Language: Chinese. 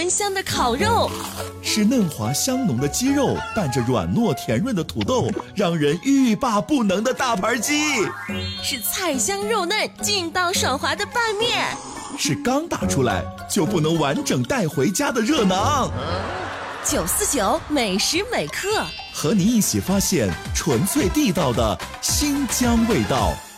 鲜香的烤肉， 是嫩滑香浓的鸡肉拌着软糯甜润的土豆，让人欲罢不能的大盘鸡； 是菜香肉嫩劲道爽滑的拌面， 是刚打出来就不能完整带回家的热馕。 949每时每刻， 和你一起发现纯粹地道的新疆味道。